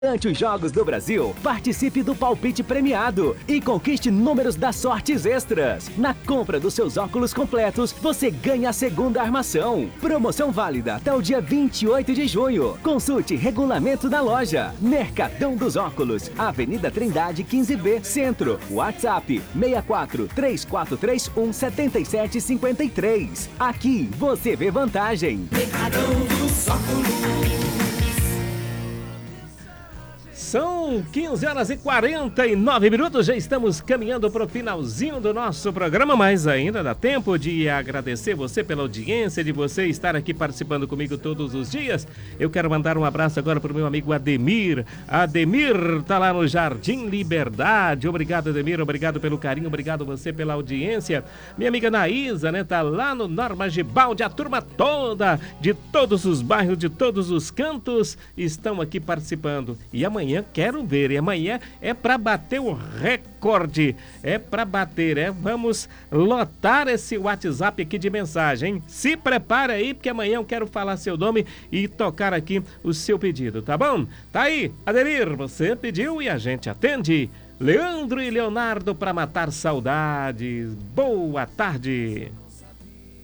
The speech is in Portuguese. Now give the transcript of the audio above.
Durante os Jogos do Brasil, participe do palpite premiado e conquiste números das sortes extras. Na compra dos seus óculos completos, você ganha a segunda armação. Promoção válida até o dia 28 de junho. Consulte regulamento da loja. Mercadão dos Óculos, Avenida Trindade 15B, Centro. WhatsApp 64 3431 7753. Aqui você vê vantagem. Mercadão dos Óculos. São 15h49, já estamos caminhando para o finalzinho do nosso programa, mas ainda dá tempo de agradecer você pela audiência, de você estar aqui participando comigo todos os dias. Eu quero mandar um abraço agora para o meu amigo Ademir. Ademir está lá no Jardim Liberdade. Obrigado, Ademir, obrigado pelo carinho, obrigado você pela audiência. Minha amiga Naísa, né, tá lá no Norma Gibaldi, a turma toda, de todos os bairros, de todos os cantos, estão aqui participando. E amanhã quero ver, e amanhã é para bater o recorde, vamos lotar esse WhatsApp aqui de mensagem, hein? Se prepara aí, porque amanhã eu quero falar seu nome e tocar aqui o seu pedido, tá bom? Tá aí, Ademir, você pediu e a gente atende. Leandro e Leonardo para matar saudades. Boa tarde.